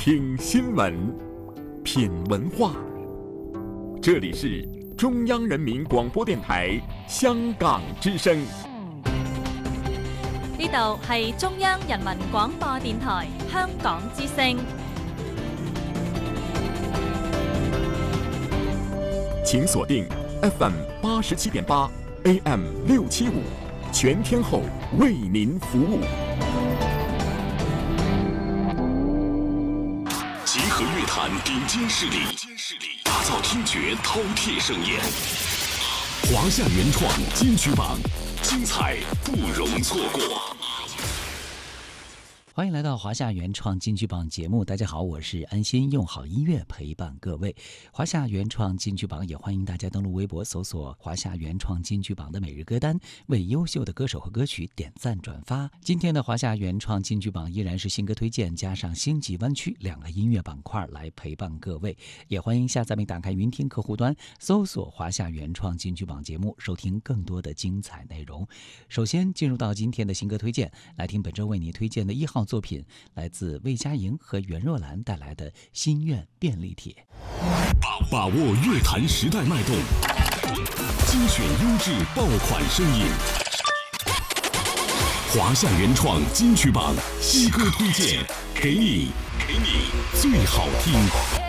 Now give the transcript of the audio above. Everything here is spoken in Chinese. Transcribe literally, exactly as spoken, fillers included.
听新闻，品文化。这里是中央人民廣播電台香港之聲。 呢度係中央人民廣播電台香港之聲。 請鎖定 F M 八十七點八 A M 六七五，全天候為您服務。集合樂壇頂尖勢力，打造聽覺饕餮盛宴。華夏原創金曲榜，精彩不容錯過。 歡迎來到華夏原創金曲榜節目，大家好，我是安心，用好音樂陪伴各位。華夏原創金曲榜也歡迎大家登錄微博搜索華夏原創金曲榜的每日歌單，為優秀的歌手和歌曲點讚轉發。今天的華夏原創金曲榜依然是新歌推薦加上星際灣區兩個音樂板塊來陪伴各位，也歡迎下載並打開雲聽客戶端搜索華夏原創金曲榜節目，收聽更多的精彩內容。首先進入到今天的新歌推薦，來聽本周為你推薦的一號作品，來自魏佳瑩和袁若蘭帶來的心願便利貼。 把握樂壇時代脈動，精選優質爆款聲音。華夏原創金曲榜新歌推薦，給你給你最好聽。